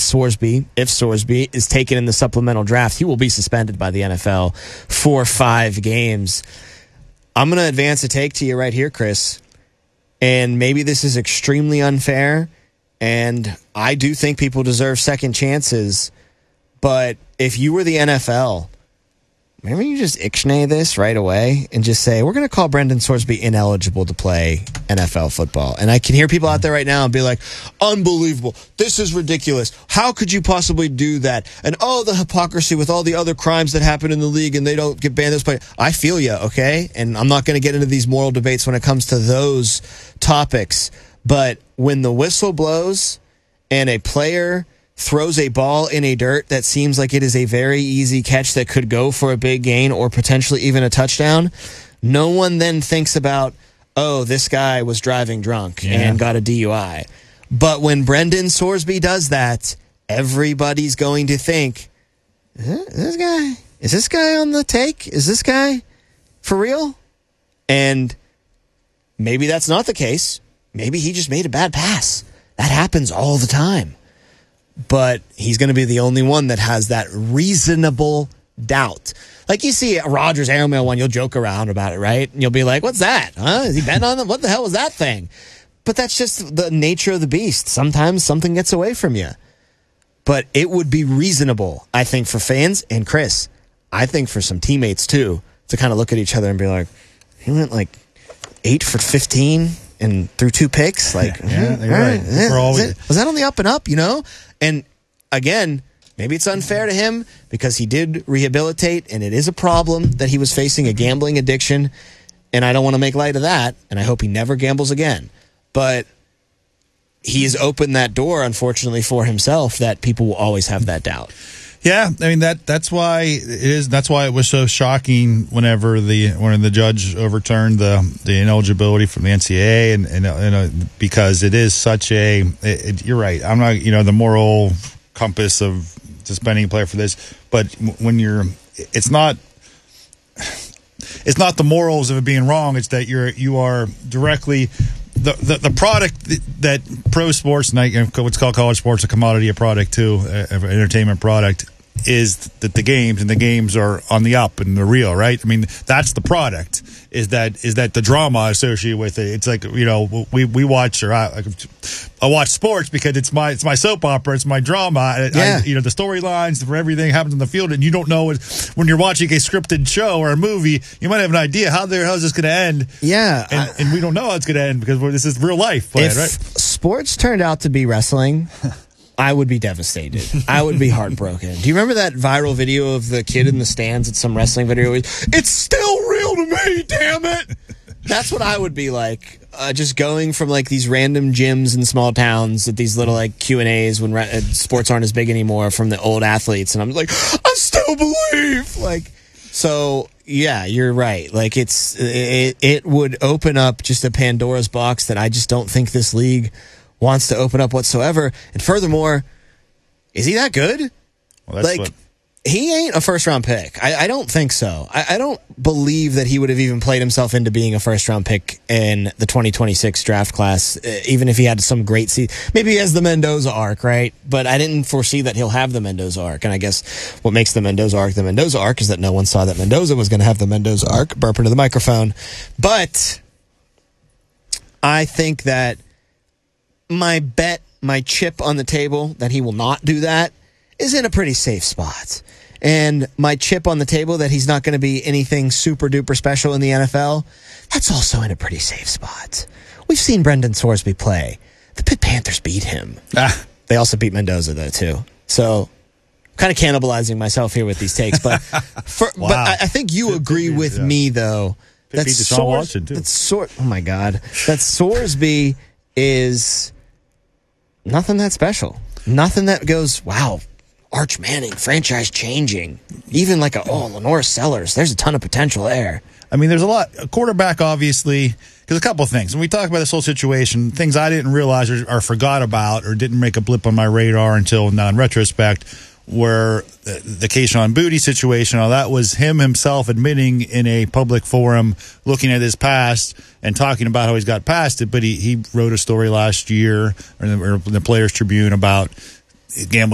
Sorsby, if Sorsby is taken in the supplemental draft, he will be suspended by the NFL for 5 games. I'm going to advance a take to you right here, Chris. And maybe this is extremely unfair, and I do think people deserve second chances. But if you were the NFL, maybe you just ixnay this right away and just say, we're going to call Brendan Sorsby ineligible to play NFL football. And I can hear people out there right now and be like, unbelievable. This is ridiculous. How could you possibly do that? And the hypocrisy with all the other crimes that happen in the league and they don't get banned this play. I feel you, okay? And I'm not going to get into these moral debates when it comes to those topics. But when the whistle blows and a player throws a ball in a dirt that seems like it is a very easy catch that could go for a big gain or potentially even a touchdown, no one then thinks about, this guy was driving drunk and got a DUI. But when Brendan Sorsby does that, everybody's going to think, is this guy on the take? Is this guy for real? And maybe that's not the case. Maybe he just made a bad pass. That happens all the time. But he's going to be the only one that has that reasonable doubt. Like you see a Rodgers airmail one, you'll joke around about it, right? And you'll be like, what's that? Huh? Is he betting on them? What the hell was that thing? But that's just the nature of the beast. Sometimes something gets away from you. But it would be reasonable, I think, for fans. And Chris, I think for some teammates too, to kind of look at each other and be like, he went like 8 for 15 and threw 2 picks. Like, right. Was that on the up and up, And again, maybe it's unfair to him because he did rehabilitate, and it is a problem that he was facing a gambling addiction, and I don't want to make light of that, and I hope he never gambles again. But he has opened that door, unfortunately, for himself, that people will always have that doubt. Yeah, I mean that's why it is. That's why it was so shocking when the judge overturned the ineligibility from the NCAA, and because it is such a. You're right. I'm not the moral compass of suspending a player for this, but when it's not the morals of it being wrong. It's that you are directly. The product that pro sports and what's called college sports a commodity, a product too, an entertainment product, is that the games are on the up and they're real, right? I mean, that's the product. Is that the drama associated with it? It's like we watch I watch sports because it's my soap opera, it's my drama. Yeah. The storylines for everything happens on the field, and you don't know when you're watching a scripted show or a movie. You might have an idea how is this going to end. Yeah, and we don't know how it's going to end because this is real life. Right? Sports turned out to be wrestling, I would be devastated. I would be heartbroken. Do you remember that viral video of the kid in the stands at some wrestling video? It's still real to me, damn it! That's what I would be like. Just going from like these random gyms in small towns at these little like Q&As when sports aren't as big anymore from the old athletes, and I'm like, I still believe. So yeah, you're right. Like it would open up just a Pandora's box that I just don't think this league wants to open up whatsoever. And furthermore, is he that good? Well, he ain't a first-round pick. I don't think so. I don't believe that he would have even played himself into being a first-round pick in the 2026 draft class, even if he had some great season. Maybe he has the Mendoza arc, right? But I didn't foresee that he'll have the Mendoza arc. And I guess what makes the Mendoza arc is that no one saw that Mendoza was going to have the Mendoza arc. Burp into the microphone. But I think that my chip on the table that he will not do that is in a pretty safe spot. And my chip on the table that he's not going to be anything super duper special in the NFL, that's also in a pretty safe spot. We've seen Brendan Sorsby play. The Pitt Panthers beat him. They also beat Mendoza, though, too. So kind of cannibalizing myself here with these takes. But Wow. but I think you agree with me, though. Pitt beat Deshaun Watson, too. Oh, my God. That Sorsby is nothing that special. Nothing that goes, wow, Arch Manning, franchise changing. Even like Lenore Sellers. There's a ton of potential there. I mean, there's a lot. A quarterback, obviously, because a couple of things. When we talk about this whole situation, things I didn't realize or forgot about or didn't make a blip on my radar until now in retrospect, where the Kayshon Boutte situation, all that was him himself admitting in a public forum, looking at his past and talking about how he's got past it. But he wrote a story last year, or the Players Tribune, about gambling